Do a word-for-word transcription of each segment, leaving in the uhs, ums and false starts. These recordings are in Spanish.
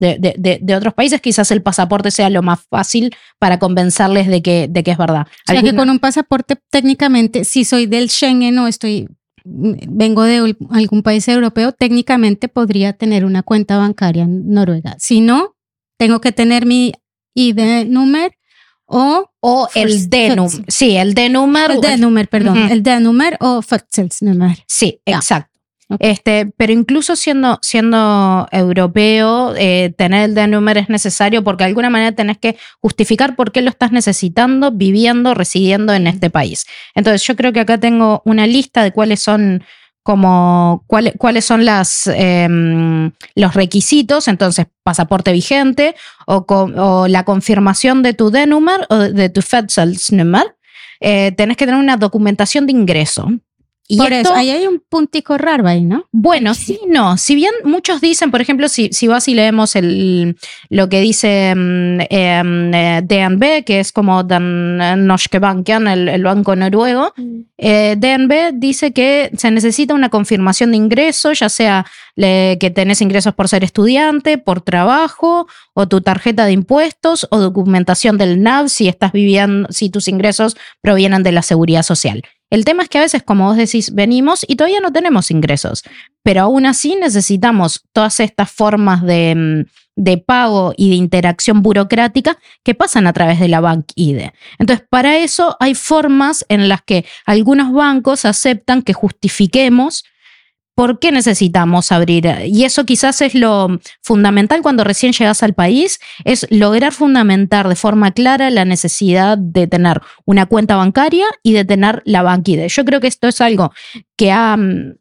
de, de, de, de otros países, quizás el pasaporte sea lo más fácil para convencerles de que, de que es verdad. O sea, ¿alguna? Que con un pasaporte técnicamente, si soy del Schengen o estoy, vengo de algún país europeo, técnicamente podría tener una cuenta bancaria en Noruega. Si no, tengo que tener mi I D número o, o el D-número. Sí, el D-número. El D-número, perdón. Uh-huh. El D-número o fødselsnummer. Sí, exacto. Okay. Este, pero incluso siendo, siendo europeo, eh, tener el D-número es necesario porque de alguna manera tenés que justificar por qué lo estás necesitando, viviendo, residiendo en este país. Entonces yo creo que acá tengo una lista de cuáles son como cuál, cuáles son las, eh, los requisitos. Entonces, pasaporte vigente o, con, o la confirmación de tu D-número o de tu fødselsnummer. Eh, tenés que tener una documentación de ingreso. Y por esto, eso, ahí hay un puntico raro ahí, ¿no? Bueno, sí, no. Si bien muchos dicen, por ejemplo, si, si vas y leemos el, lo que dice eh, D N B, que es como Den Norske Banken, el, el banco noruego, mm. eh, D N B dice que se necesita una confirmación de ingreso, ya sea le, que tenés ingresos por ser estudiante, por trabajo, o tu tarjeta de impuestos, o documentación del N A V, si estás viviendo, si tus ingresos provienen de la seguridad social. El tema es que a veces, como vos decís, venimos y todavía no tenemos ingresos, pero aún así necesitamos todas estas formas de, de pago y de interacción burocrática que pasan a través de la BankID. Entonces, para eso hay formas en las que algunos bancos aceptan que justifiquemos por qué necesitamos abrir. Y eso quizás es lo fundamental cuando recién llegas al país, es lograr fundamentar de forma clara la necesidad de tener una cuenta bancaria y de tener la BankID. Yo creo que esto es algo que ha...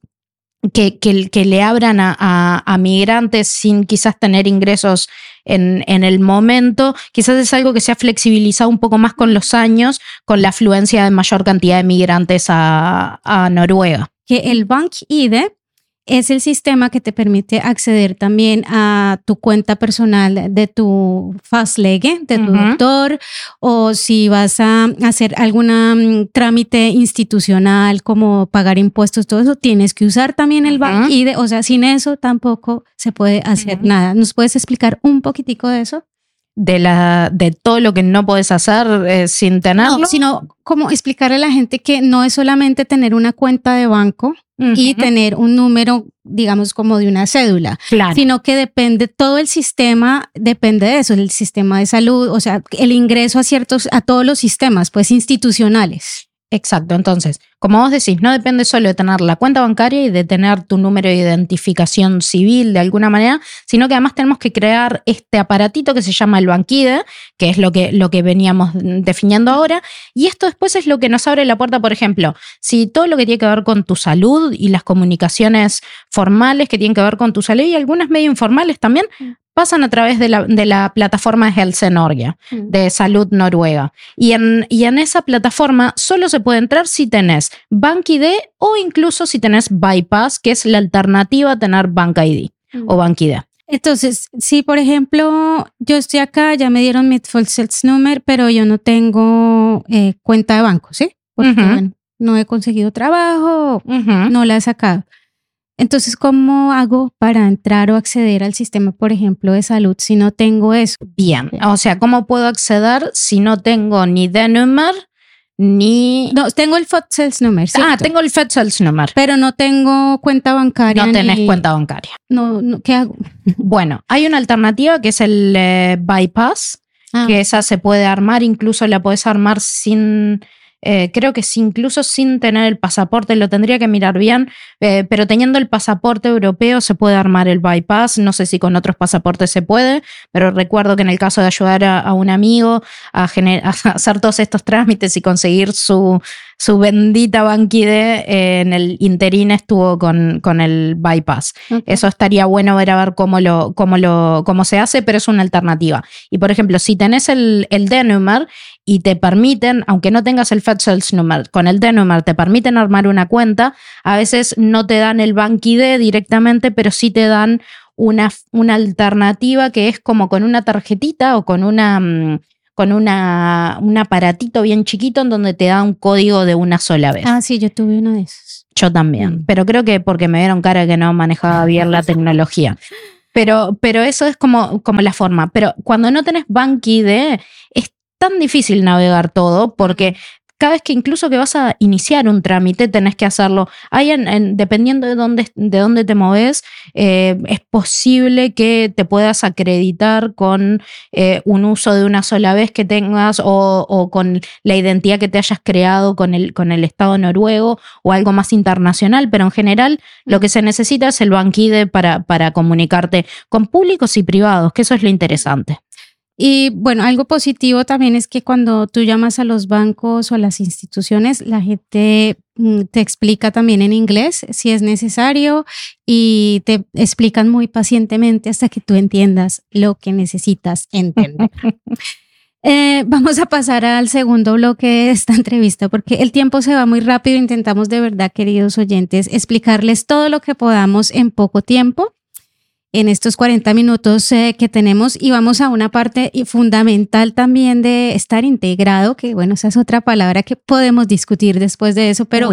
Que, que, que le abran a, a, a migrantes sin quizás tener ingresos en, en el momento, quizás es algo que se ha flexibilizado un poco más con los años, con la afluencia de mayor cantidad de migrantes a, a Noruega. Que el BankID es el sistema que te permite acceder también a tu cuenta personal de tu fastlege, de tu uh-huh. doctor, o si vas a hacer algún um, trámite institucional como pagar impuestos, todo eso, tienes que usar también el uh-huh. BankID, o sea, sin eso tampoco se puede hacer uh-huh. nada. ¿Nos puedes explicar un poquitico de eso? De, la, de todo lo que no puedes hacer eh, sin tenerlo. No, sino como explicarle a la gente que no es solamente tener una cuenta de banco uh-huh. y tener un número, digamos, como de una cédula, claro. sino que depende, todo el sistema depende de eso, el sistema de salud, o sea, el ingreso a ciertos, a todos los sistemas, pues institucionales. Exacto, entonces, como vos decís, no depende solo de tener la cuenta bancaria y de tener tu número de identificación civil de alguna manera, sino que además tenemos que crear este aparatito que se llama el BankID, que es lo que, lo que veníamos definiendo ahora, y esto después es lo que nos abre la puerta, por ejemplo, si todo lo que tiene que ver con tu salud y las comunicaciones formales que tienen que ver con tu salud y algunas medio informales también, pasan a través de la, de la plataforma Helse Norge, mm. de Salud Noruega. Y en, y en esa plataforma solo se puede entrar si tenés BankID o incluso si tenés Bypass, que es la alternativa a tener BankID mm. o BankID. Entonces, si por ejemplo yo estoy acá, ya me dieron mi fødselsnummer, pero yo no tengo eh, cuenta de banco, ¿sí? Porque uh-huh. bueno, no he conseguido trabajo, uh-huh. no la he sacado. Entonces, ¿cómo hago para entrar o acceder al sistema, por ejemplo, de salud si no tengo eso? Bien, o sea, ¿cómo puedo acceder si no tengo ni D-número ni... No, tengo el fødselsnummer, ¿cierto? Ah, tengo el fødselsnummer. Pero no tengo cuenta bancaria. No tenés ni... cuenta bancaria. No, no, ¿qué hago? Bueno, hay una alternativa que es el eh, Bypass, ah. que esa se puede armar, incluso la podés armar sin... Eh, creo que sí, incluso sin tener el pasaporte, lo tendría que mirar bien, eh, pero teniendo el pasaporte europeo se puede armar el Bypass. No sé si con otros pasaportes se puede, pero recuerdo que en el caso de ayudar a, a un amigo a, gener- a hacer todos estos trámites y conseguir su, su bendita BankID, eh, en el interín estuvo con, con el Bypass. Okay. Eso estaría bueno ver a ver cómo, lo, cómo, lo, cómo se hace, pero es una alternativa. Y por ejemplo, si tenés el, el D-número y te permiten, aunque no tengas el fødselsnummer, con el D-número te permiten armar una cuenta, a veces no te dan el BankID directamente, pero sí te dan una, una alternativa que es como con una tarjetita o con una... con una, un aparatito bien chiquito en donde te da un código de una sola vez. Ah, sí, yo tuve uno de esos. Yo también, mm. pero creo que porque me dieron cara que no manejaba bien la tecnología. Pero, pero eso es como, como la forma. Pero cuando no tenés BankID, es tan difícil navegar todo porque cada vez que incluso que vas a iniciar un trámite tenés que hacerlo. Hay en, en, dependiendo de dónde, de dónde te moves, eh, es posible que te puedas acreditar con eh, un uso de una sola vez que tengas o, o con la identidad que te hayas creado con el, con el Estado noruego o algo más internacional, pero en general lo que se necesita es el BankID para, para comunicarte con públicos y privados, que eso es lo interesante. Y bueno, algo positivo también es que cuando tú llamas a los bancos o a las instituciones, la gente te explica también en inglés si es necesario y te explican muy pacientemente hasta que tú entiendas lo que necesitas entender. eh, vamos a pasar al segundo bloque de esta entrevista porque el tiempo se va muy rápido. Intentamos de verdad, queridos oyentes, explicarles todo lo que podamos en poco tiempo. En estos cuarenta minutos eh, que tenemos y vamos a una parte fundamental también de estar integrado, que bueno, esa es otra palabra que podemos discutir después de eso, pero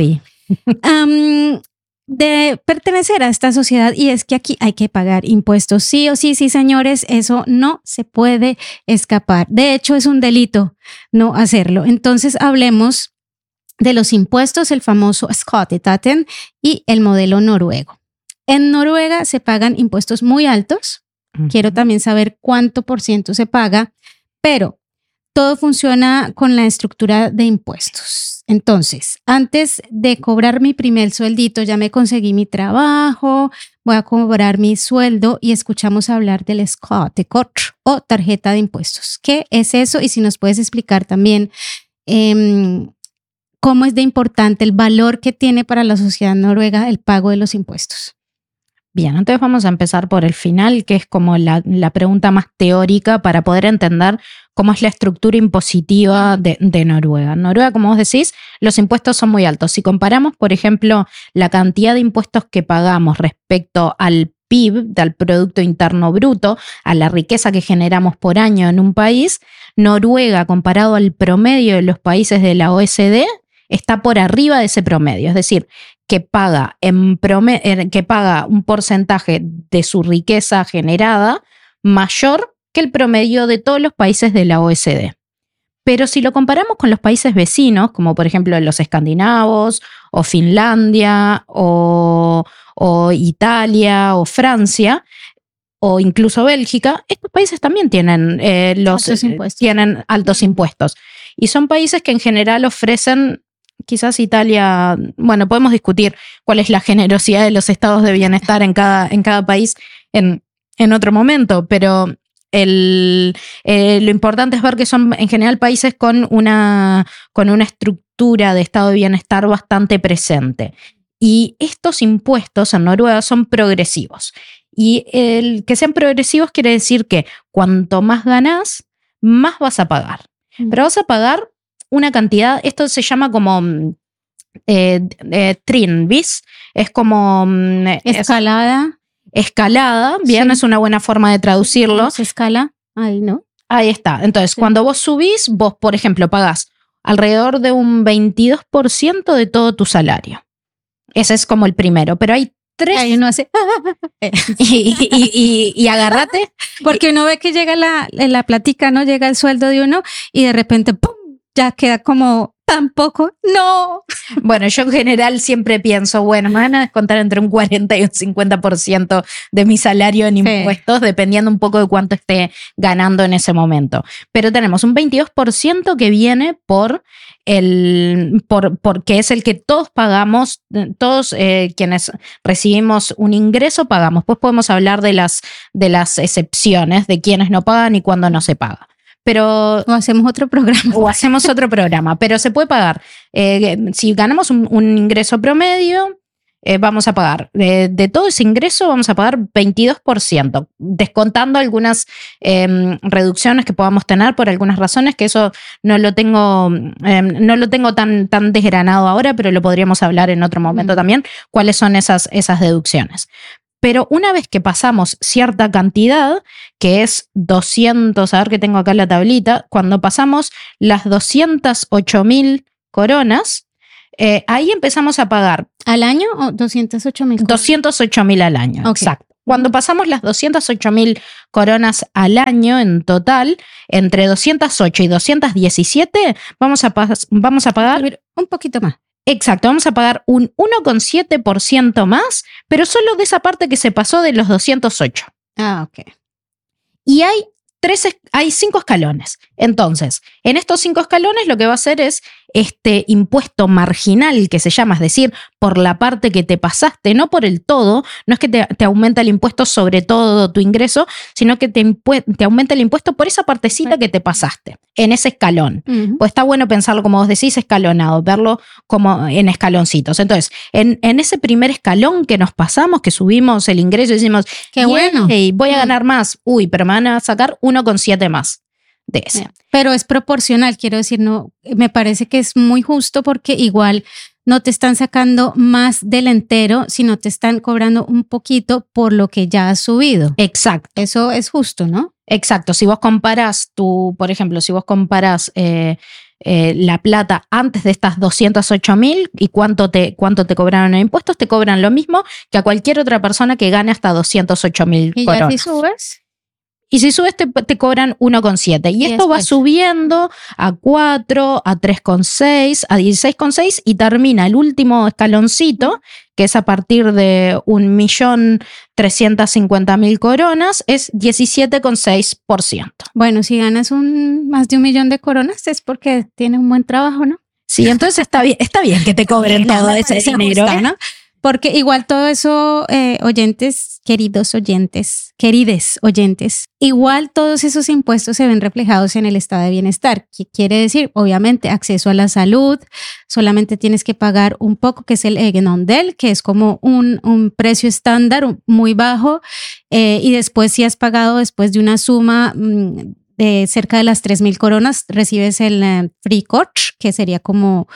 um, de pertenecer a esta sociedad y es que aquí hay que pagar impuestos, sí o sí, sí señores, eso no se puede escapar. De hecho, es un delito no hacerlo. Entonces hablemos de los impuestos, el famoso Skatteetaten y el modelo noruego. En Noruega se pagan impuestos muy altos. Uh-huh. Quiero también saber cuánto por ciento se paga, pero todo funciona con la estructura de impuestos. Entonces, antes de cobrar mi primer sueldito, ya me conseguí mi trabajo, voy a cobrar mi sueldo y escuchamos hablar del skattekort o tarjeta de impuestos. ¿Qué es eso? Y si nos puedes explicar también eh, cómo es de importante el valor que tiene para la sociedad noruega el pago de los impuestos. Bien, entonces vamos a empezar por el final, que es como la, la pregunta más teórica para poder entender cómo es la estructura impositiva de, de Noruega. En Noruega, como vos decís, los impuestos son muy altos. Si comparamos, por ejemplo, la cantidad de impuestos que pagamos respecto al P I B, al Producto Interno Bruto, a la riqueza que generamos por año en un país, Noruega, comparado al promedio de los países de la O E C D, está por arriba de ese promedio. Es decir, que paga, en promedio, que paga un porcentaje de su riqueza generada mayor que el promedio de todos los países de la O E C D. Pero si lo comparamos con los países vecinos, como por ejemplo los escandinavos, o Finlandia, o, o Italia, o Francia, o incluso Bélgica, estos países también tienen, eh, los, altos impuestos. tienen altos impuestos. Y son países que en general ofrecen... Quizás Italia, bueno, podemos discutir cuál es la generosidad de los estados de bienestar en cada, en cada país en, en otro momento, pero el, eh, lo importante es ver que son en general países con una, con una estructura de estado de bienestar bastante presente. Y estos impuestos en Noruega son progresivos. Y el que sean progresivos quiere decir que cuanto más ganás, más vas a pagar. Pero vas a pagar una cantidad, esto se llama como eh, eh, trinvis, es como... Escalada. Es, escalada, bien, sí. Es una buena forma de traducirlo. Se escala, ahí, ¿no? Ahí está. Entonces, sí. Cuando vos subís, vos, por ejemplo, pagás alrededor de un veintidós por ciento de todo tu salario. Ese es como el primero, pero hay tres... Ahí uno hace... y, y, y, y agárrate. Porque uno ve que llega la, la platica, ¿no? Llega el sueldo de uno y de repente, ¡pum!, ya queda como tan poco. ¡No! Bueno, yo en general siempre pienso, bueno, me van a descontar entre un cuarenta y un cincuenta por ciento de mi salario en sí. impuestos, dependiendo un poco de cuánto esté ganando en ese momento. Pero tenemos un veintidós por ciento que viene por el, por, porque es el que todos pagamos, todos eh, quienes recibimos un ingreso pagamos. Pues podemos hablar de las, de las excepciones, de quienes no pagan y cuándo no se paga. Pero, o hacemos otro programa. O hacemos otro programa, pero se puede pagar. Eh, si ganamos un, un ingreso promedio, eh, vamos a pagar. De, de todo ese ingreso vamos a pagar veintidós por ciento, descontando algunas eh, reducciones que podamos tener por algunas razones, que eso no lo tengo, eh, no lo tengo tan, tan desgranado ahora, pero lo podríamos hablar en otro momento mm. también, cuáles son esas, esas deducciones. Pero una vez que pasamos cierta cantidad, que es doscientos, a ver que tengo acá la tablita, cuando pasamos las doscientas ocho mil coronas, eh, ahí empezamos a pagar. ¿Al año o doscientos ocho mil? doscientos ocho mil al año, okay. Exacto. Cuando pasamos las doscientas ocho mil coronas al año en total, entre doscientas ocho y doscientas diecisiete, vamos a, vamos a pagar un poquito más. Exacto, vamos a pagar un uno coma siete por ciento más, pero solo de esa parte que se pasó de los doscientos ocho. Ah, ok. Y hay tres, hay cinco escalones. Entonces, en estos cinco escalones lo que va a hacer es este impuesto marginal que se llama, es decir, por la parte que te pasaste, no por el todo, no es que te, te aumenta el impuesto sobre todo tu ingreso, sino que te, te aumenta el impuesto por esa partecita que te pasaste, en ese escalón. Uh-huh. Pues está bueno pensarlo, como vos decís, escalonado, verlo como en escaloncitos. Entonces, en, en ese primer escalón que nos pasamos, que subimos el ingreso y decimos, qué bueno, hey, voy a ganar más, uy, pero me van a sacar uno coma siete más de ese. Pero es proporcional, quiero decir, no, me parece que es muy justo porque igual no te están sacando más del entero, sino te están cobrando un poquito por lo que ya has subido. Exacto. Eso es justo, ¿no? Exacto. Si vos comparas tu, por ejemplo, si vos comparas eh, eh, la plata antes de estas doscientos ocho mil y cuánto te, cuánto te cobraron en impuestos, te cobran lo mismo que a cualquier otra persona que gane hasta doscientos ocho mil coronas. ¿Y ya si subes? Y si subes te, te cobran uno coma siete. Y, y esto después va subiendo a cuatro, a tres coma seis, a dieciséis coma seis y termina el último escaloncito, que es a partir de un millón trescientas cincuenta mil coronas, es diecisiete coma seis por ciento. Bueno, si ganas un, más de un millón de coronas es porque tienes un buen trabajo, ¿no? Sí, entonces está bien, está bien que te cobren todo ese dinero, justo, ¿no? Porque igual todo eso, eh, oyentes, queridos oyentes, querides oyentes, igual todos esos impuestos se ven reflejados en el estado de bienestar. ¿Qué quiere decir? Obviamente, acceso a la salud, solamente tienes que pagar un poco, que es el Egenondel, que es como un, un precio estándar muy bajo, eh, y después si has pagado después de una suma mmm, de cerca de las tres mil coronas, recibes el eh, Free Coach, que sería como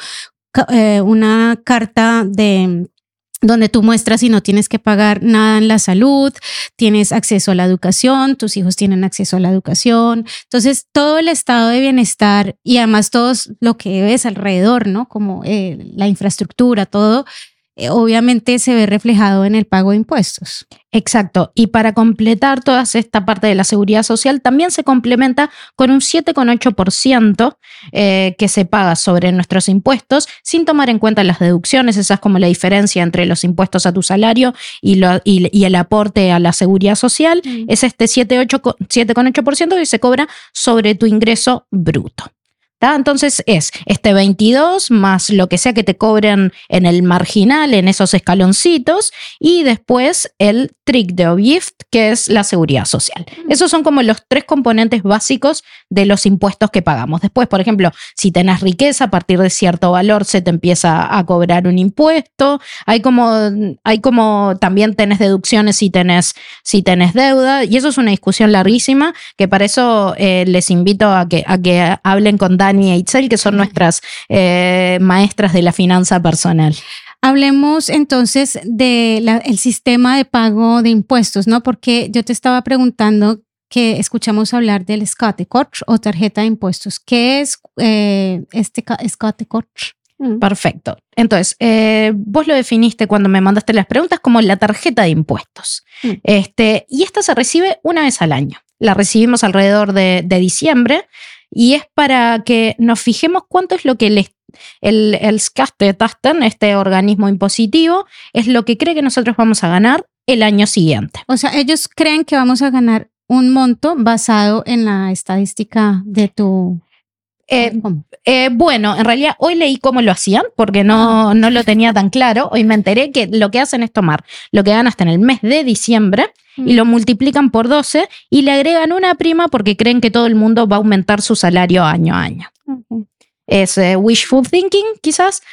eh, una carta de... donde tú muestras y no tienes que pagar nada en la salud, tienes acceso a la educación, tus hijos tienen acceso a la educación. Entonces, todo el estado de bienestar y además todo lo que ves alrededor, ¿no? Como eh, la infraestructura, todo, eh, obviamente se ve reflejado en el pago de impuestos. Exacto. Y para completar toda esta parte de la seguridad social, también se complementa con un siete coma ocho por ciento eh, que se paga sobre nuestros impuestos sin tomar en cuenta las deducciones. Esa es como la diferencia entre los impuestos a tu salario y, lo, y, y el aporte a la seguridad social. Mm. Es este siete coma ocho por ciento que se cobra sobre tu ingreso bruto. ¿Tá? Entonces es este veintidós más lo que sea que te cobren en el marginal, en esos escaloncitos, y después el trick de Gift, que es la seguridad social. Esos son como los tres componentes básicos de los impuestos que pagamos. Después, por ejemplo, si tenés riqueza, a partir de cierto valor se te empieza a cobrar un impuesto. Hay como, hay como también tenés deducciones si tenés, si tenés deuda, y eso es una discusión larguísima, que para eso eh, les invito a que, a que hablen con Dani y Itzel, que son nuestras eh, maestras de la finanza personal. Hablemos entonces del sistema de pago de impuestos, ¿no? Porque yo te estaba preguntando que escuchamos hablar del Skattekort o tarjeta de impuestos. ¿Qué es eh, este Skattekort? Mm. Perfecto. Entonces, eh, vos lo definiste cuando me mandaste las preguntas como la tarjeta de impuestos. Mm. Este, y esta se recibe una vez al año. La recibimos alrededor de, de diciembre. Y es para que nos fijemos cuánto es lo que el, el, el Skattetasten, este organismo impositivo, es lo que cree que nosotros vamos a ganar el año siguiente. O sea, ellos creen que vamos a ganar un monto basado en la estadística de tu... Eh, eh, bueno, en realidad hoy leí cómo lo hacían porque no, no lo tenía tan claro. Hoy me enteré que lo que hacen es tomar lo que ganas en el mes de diciembre mm. y lo multiplican por doce y le agregan una prima porque creen que todo el mundo va a aumentar su salario año a año. Okay. Es eh, wishful thinking quizás,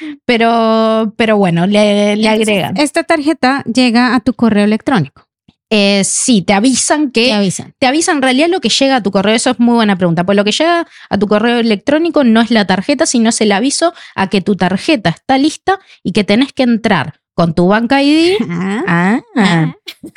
pero, pero bueno, le, le agregan. Esta tarjeta llega a tu correo electrónico. Eh, sí, te avisan que... Te avisan. Te avisan en realidad lo que llega a tu correo. Eso es muy buena pregunta. Pues lo que llega a tu correo electrónico no es la tarjeta, sino es el aviso a que tu tarjeta está lista y que tenés que entrar con tu Banca I D. Ah, ah, ah.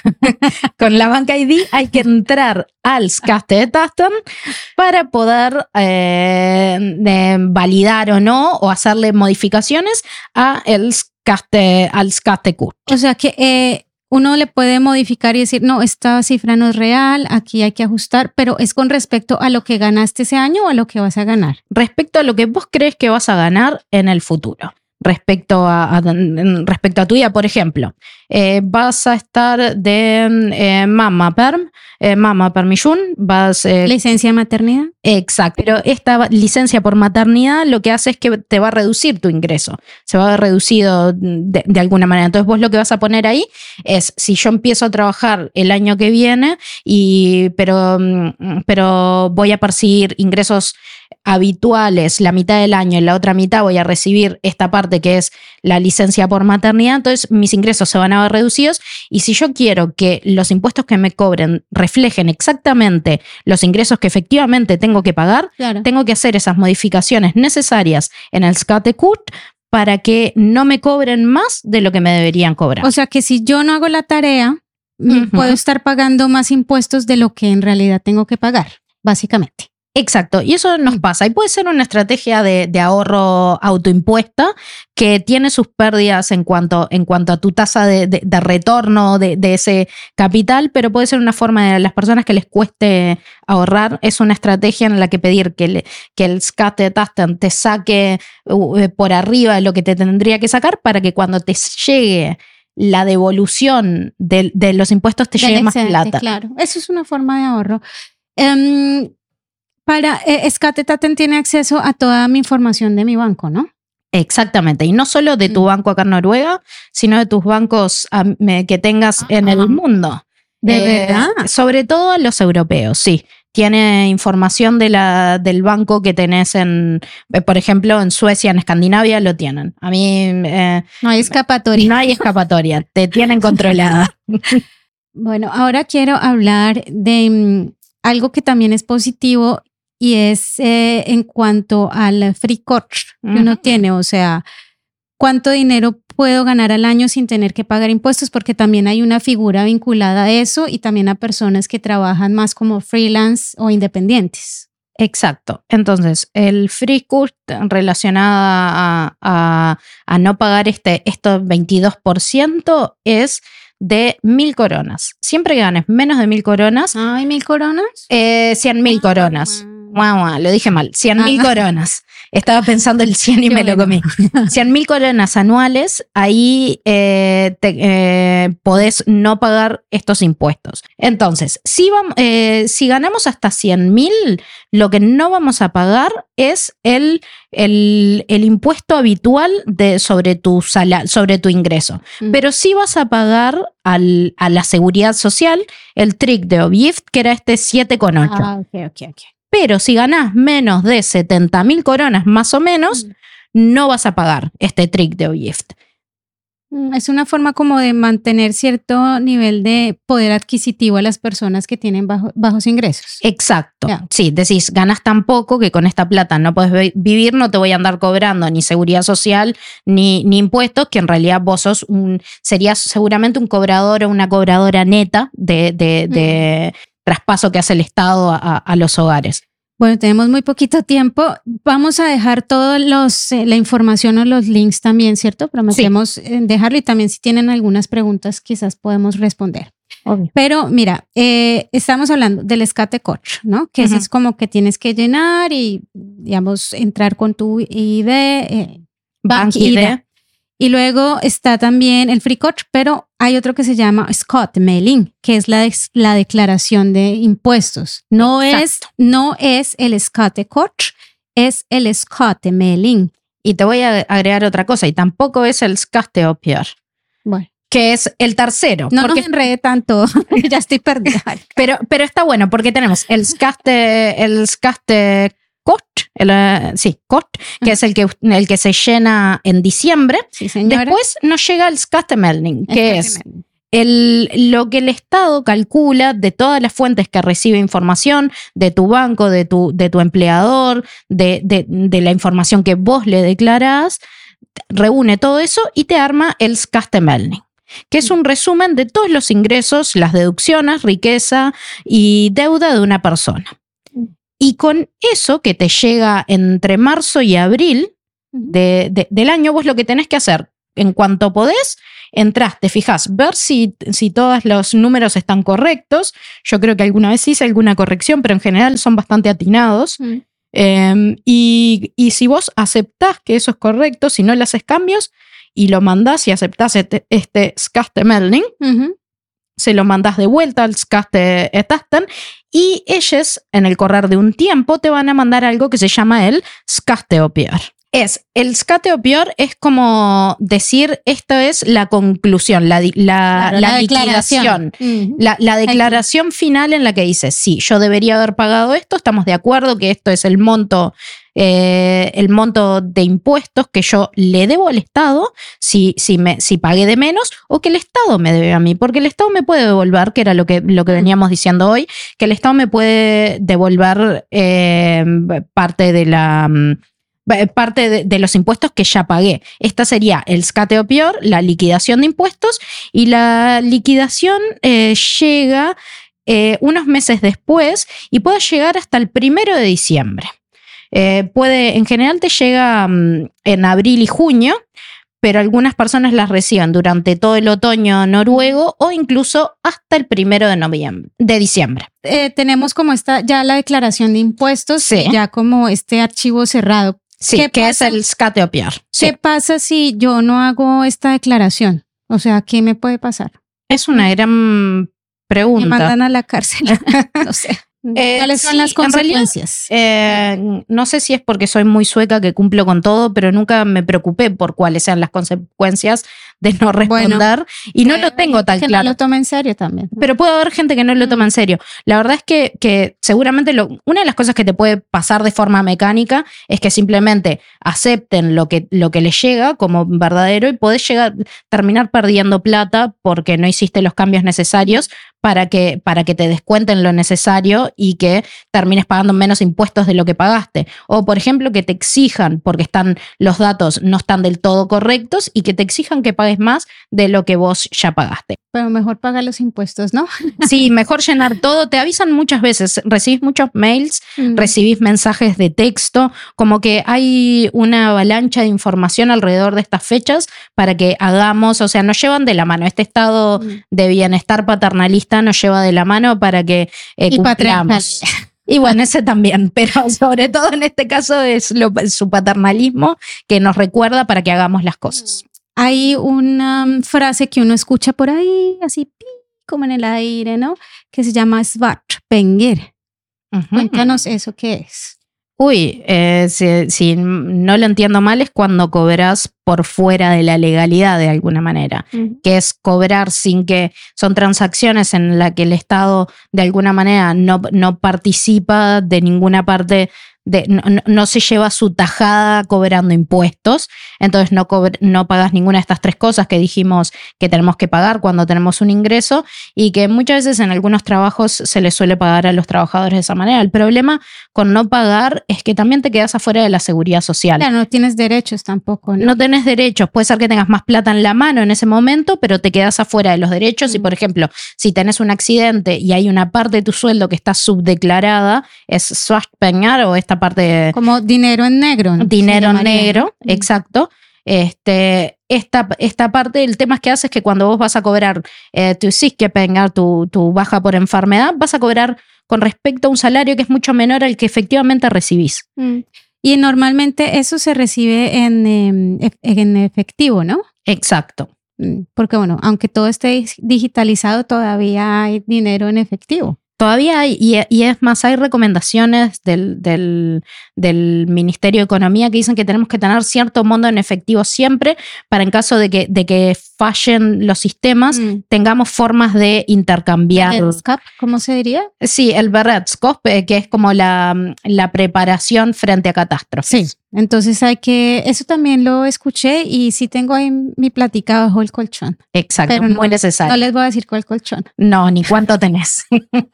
Con la Banca I D hay que entrar al Skattetasten para poder eh, de validar o no o hacerle modificaciones a el Skatte, al Skattekort. O sea que... Eh... uno le puede modificar y decir, no, esta cifra no es real, aquí hay que ajustar, pero ¿es con respecto a lo que ganaste ese año o a lo que vas a ganar? Respecto a lo que vos crees que vas a ganar en el futuro. Respecto a, a, respecto a tu vida, por ejemplo, eh, vas a estar de eh, Mama Perm, eh, Mama Permission, vas... Eh, ¿Licencia de maternidad? Exacto, pero esta licencia por maternidad lo que hace es que te va a reducir tu ingreso, se va a ver reducido de, de alguna manera. Entonces vos lo que vas a poner ahí es, si yo empiezo a trabajar el año que viene, y, pero, pero voy a percibir ingresos habituales la mitad del año y la otra mitad voy a recibir esta parte que es la licencia por maternidad, entonces mis ingresos se van a ver reducidos, y si yo quiero que los impuestos que me cobren reflejen exactamente los ingresos que efectivamente tengo que pagar, claro, tengo que hacer esas modificaciones necesarias en el Skattekort para que no me cobren más de lo que me deberían cobrar. O sea que si yo no hago la tarea, uh-huh, puedo estar pagando más impuestos de lo que en realidad tengo que pagar, básicamente. Exacto, y eso nos pasa. Y puede ser una estrategia de, de ahorro autoimpuesta que tiene sus pérdidas en cuanto, en cuanto a tu tasa de, de, de retorno de, de ese capital, pero puede ser una forma de las personas que les cueste ahorrar. Es una estrategia en la que pedir que, le, que el Skattetasten te saque uh, por arriba de lo que te tendría que sacar para que cuando te llegue la devolución de, de los impuestos te llegue más plata. Claro, eso es una forma de ahorro. Um, Para eh, Skattetaten tiene acceso a toda mi información de mi banco, ¿no? Exactamente, y no solo de tu banco acá en Noruega, sino de tus bancos um, que tengas en el mundo. ¿De eh, verdad? Sobre todo los europeos, sí. Tiene información de la, del banco que tenés en, por ejemplo, en Suecia, en Escandinavia, lo tienen. A mí... Eh, no hay escapatoria. No hay escapatoria, te tienen controlada. Bueno, ahora quiero hablar de um, algo que también es positivo, y es eh, en cuanto al frikort que uh-huh. uno tiene, o sea, cuánto dinero puedo ganar al año sin tener que pagar impuestos, porque también hay una figura vinculada a eso y también a personas que trabajan más como freelance o independientes. Exacto. Entonces, el frikort relacionado a, a, a no pagar este, estos veintidós por ciento es de mil coronas. Siempre que ganes menos de mil coronas. ¿Ay, mil coronas? Eh, cien mil coronas. Guau, guau, lo dije mal. cien mil coronas. Estaba pensando el cien y Qué me bueno. lo comí. cien mil coronas anuales, ahí eh, te, eh, podés no pagar estos impuestos. Entonces, si, vamos, eh, si ganamos hasta cien mil, lo que no vamos a pagar es el, el, el impuesto habitual de, sobre, tu sala, sobre tu ingreso. Mm. Pero sí vas a pagar al, a la seguridad social el trick de Obift, que era este siete coma ocho. Ah, ok, ok, ok. Pero si ganás menos de setenta mil coronas más o menos, mm. no vas a pagar este trick de Obift. Es una forma como de mantener cierto nivel de poder adquisitivo a las personas que tienen bajo, bajos ingresos. Exacto. Yeah. Sí, decís, ganas tan poco que con esta plata no podés vivir, no te voy a andar cobrando ni seguridad social ni, ni impuestos, que en realidad vos sos un, serías seguramente un cobrador o una cobradora neta de, de, mm. de traspaso que hace el Estado a, a los hogares. Bueno, tenemos muy poquito tiempo. Vamos a dejar toda eh, la información o los links también, ¿cierto? Prometemos sí. dejarlo, y también si tienen algunas preguntas quizás podemos responder. Obvio. Pero mira, eh, estamos hablando del Skattekort, ¿no? Que uh-huh. ese es como que tienes que llenar y, digamos, entrar con tu I D, eh, Bank I D. Y luego está también el frikort, pero hay otro que se llama Skattemelding, que es la, de, la declaración de impuestos. No es, no es el Skattekort, es el Skattemelding. Y te voy a agregar otra cosa, y tampoco es el Skatteoppgjør. Bueno. Que es el tercero. No porque, nos enrede tanto, ya estoy perdida. pero, pero está bueno, porque tenemos el Skatte, el Skatte Kort, el, uh, sí, Kort, que uh-huh. es el que, el que se llena en diciembre. Sí, señora. Después nos llega el Skattemelding, que es el, lo que el Estado calcula de todas las fuentes que recibe información, de tu banco, de tu, de tu empleador, de, de, de la información que vos le declarás, reúne todo eso y te arma el Skattemelding, que es un resumen de todos los ingresos, las deducciones, riqueza y deuda de una persona. Y con eso que te llega entre marzo y abril de, de, del año, vos lo que tenés que hacer, en cuanto podés, Entrás, te fijas, ver si, si todos los números están correctos. Yo creo que alguna vez hice alguna corrección, pero en general son bastante atinados. Mm. Eh, y, y si vos aceptás que eso es correcto, si no le haces cambios y lo mandás y aceptás este, este skattemelding, uh-huh. se lo mandás de vuelta al skatteetaten y ellos en el correr de un tiempo te van a mandar algo que se llama el skatteoppgjør. Es, el skatteoppgjør es como decir, esto es la conclusión, la, la, claro, la, la declaración, declaración. la, la declaración final en la que dice, sí, yo debería haber pagado esto, estamos de acuerdo que esto es el monto, eh, el monto de impuestos que yo le debo al Estado si, si, me, si pagué de menos o que el Estado me debe a mí, porque el Estado me puede devolver, que era lo que, lo que veníamos diciendo hoy, que el Estado me puede devolver eh, parte de la... parte de, de los impuestos que ya pagué. Esta sería el skatteoppgjør, la liquidación de impuestos, y la liquidación eh, llega eh, unos meses después y puede llegar hasta el primero de diciembre. Eh, puede, en general te llega um, en abril y junio, pero algunas personas las reciben durante todo el otoño noruego o incluso hasta el primero de noviembre, de diciembre. Eh, tenemos como esta ya la declaración de impuestos, sí. ya como este archivo cerrado. Sí, ¿Qué que pasa? es el skatteoppgjør. Sí. ¿Qué pasa si yo no hago esta declaración? O sea, ¿qué me puede pasar? Es una gran pregunta. Me mandan a la cárcel. No sé. Eh, ¿Cuáles son sí, las consecuencias? Realidad, eh, no sé si es porque soy muy sueca que cumplo con todo, pero nunca me preocupé por cuáles sean las consecuencias de no responder bueno, y no lo tengo tan que claro. No lo toma en serio también, ¿no? Pero puede haber gente que no lo toma en serio. La verdad es que, que seguramente lo, una de las cosas que te puede pasar de forma mecánica es que simplemente acepten lo que, lo que les llega como verdadero y podés llegar, terminar perdiendo plata porque no hiciste los cambios necesarios para que, para que te descuenten lo necesario y que termines pagando menos impuestos de lo que pagaste. O, por ejemplo, que te exijan, porque están, los datos no están del todo correctos, y que te exijan que pagues más de lo que vos ya pagaste. Pero mejor pagar los impuestos, ¿no? Sí, mejor llenar todo. Te avisan muchas veces, recibís muchos mails, mm. recibís mensajes de texto, como que hay una avalancha de información alrededor de estas fechas para que hagamos, o sea, nos llevan de la mano. Este estado mm. de bienestar paternalista nos lleva de la mano para que eh, y cumplamos. Y bueno, ese también, pero sobre todo en este caso es lo, su paternalismo que nos recuerda para que hagamos las cosas. Hay una frase que uno escucha por ahí, así como en el aire, ¿no? Que se llama svartpenger. Uh-huh. Cuéntanos eso, ¿qué es? Uy, eh, si, si no lo entiendo mal, es cuando cobras por fuera de la legalidad de alguna manera, uh-huh. que es cobrar sin que, son transacciones en las que el Estado de alguna manera no, no participa de ninguna parte, de, no, no se lleva su tajada cobrando impuestos, entonces no, cobre, no pagas ninguna de estas tres cosas que dijimos que tenemos que pagar cuando tenemos un ingreso y que muchas veces en algunos trabajos se les suele pagar a los trabajadores de esa manera. El problema con no pagar es que también te quedas afuera de la seguridad social. Claro, no tienes derechos tampoco, ¿no? No tenés derechos, puede ser que tengas más plata en la mano en ese momento, pero te quedas afuera de los derechos. Mm. Y por ejemplo, si tenés un accidente y hay una parte de tu sueldo que está subdeclarada, es svartpenger o esta parte... Como dinero en negro, ¿no? Dinero en negro, mm. exacto. Este, esta, esta parte, el tema es que hace es que cuando vos vas a cobrar eh, tu sykepenger, tu, tu baja por enfermedad, vas a cobrar con respecto a un salario que es mucho menor al que efectivamente recibís. Mm. Y normalmente eso se recibe en, eh, en efectivo, ¿no? Exacto. Porque bueno, aunque todo esté digitalizado, todavía hay dinero en efectivo. Todavía hay, y, y es más, hay recomendaciones del, del, del Ministerio de Economía que dicen que tenemos que tener cierto monto en efectivo siempre para en caso de que, de que fallen los sistemas, mm. tengamos formas de intercambiar. ¿Cómo se diría? Sí, el beredskap, que es como la, la preparación frente a catástrofes. Sí, entonces hay que, eso también lo escuché y sí tengo ahí mi platica bajo el colchón. Exacto, pero muy no, necesario. No les voy a decir cuál colchón. No, ni cuánto tenés.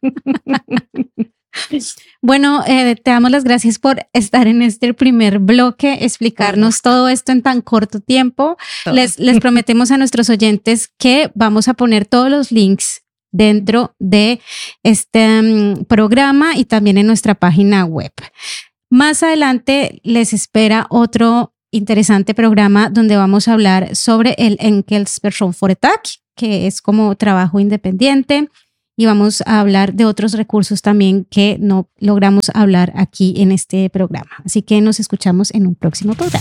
Bueno, eh, te damos las gracias por estar en este primer bloque, explicarnos todo esto en tan corto tiempo. Les, les prometemos a nuestros oyentes que vamos a poner todos los links dentro de este um, programa y también en nuestra página web. Más adelante les espera otro interesante programa donde vamos a hablar sobre el Enkelspersoonforetak, que es como trabajo independiente, y vamos a hablar de otros recursos también que no logramos hablar aquí en este programa. Así que nos escuchamos en un próximo programa.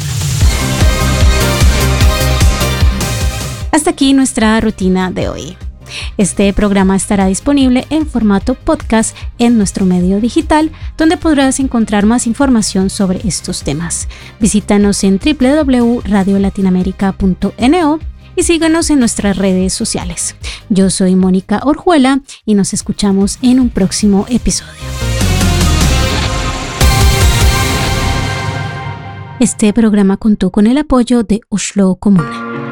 Hasta aquí nuestra rutina de hoy. Este programa estará disponible en formato podcast en nuestro medio digital, donde podrás encontrar más información sobre estos temas. Visítanos en doble u doble u doble u punto radio latinoamérica punto ene o y síganos en nuestras redes sociales. Yo soy Mónica Orjuela y nos escuchamos en un próximo episodio. Este programa contó con el apoyo de Oslo Kommune.